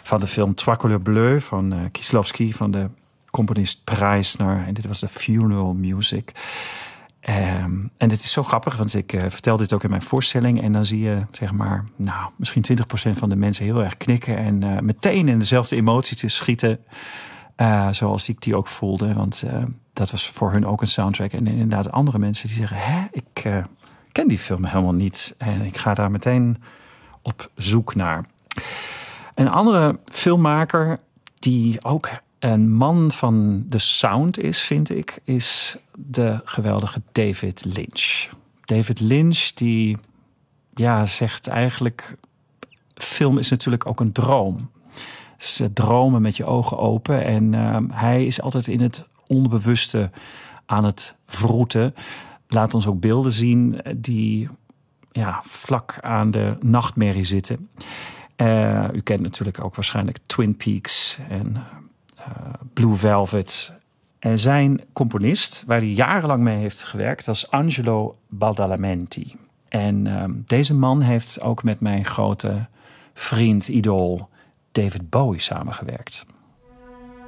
van de film Trois Couleurs Bleues van Kieslowski, van de componist Preisner. En dit was de funeral music. En het is zo grappig, want ik vertel dit ook in mijn voorstelling. En dan zie je, zeg maar, misschien 20% van de mensen heel erg knikken. En meteen in dezelfde emotie te schieten. Zoals ik die ook voelde. Want dat was voor hun ook een soundtrack. En inderdaad andere mensen die zeggen, ik ken die film helemaal niet. En ik ga daar meteen op zoek naar. Een andere filmmaker die ook een man van de sound is, vind ik, is de geweldige David Lynch. David Lynch die zegt eigenlijk, film is natuurlijk ook een droom. Dus dromen met je ogen open. En hij is altijd in het onbewuste aan het vroeten. Laat ons ook beelden zien die vlak aan de nachtmerrie zitten. U kent natuurlijk ook waarschijnlijk Twin Peaks en Blue Velvet. En zijn componist, waar hij jarenlang mee heeft gewerkt, dat is Angelo Badalamenti. En deze man heeft ook met mijn grote vriend, idool David Bowie samengewerkt.